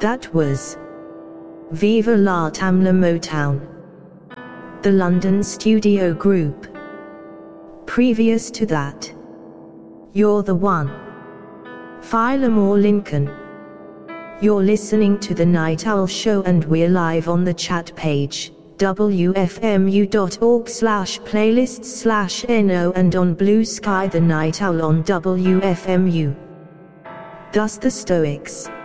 That was Viva La Tamla Motown, the London studio group. Previous to that, You're the One, Philomore Lincoln. You're listening to The Night Owl Show and we're live on the chat page, wfmu.org/playlists/no and on Blue Sky The Night Owl on WFMU. Thus the Stoics.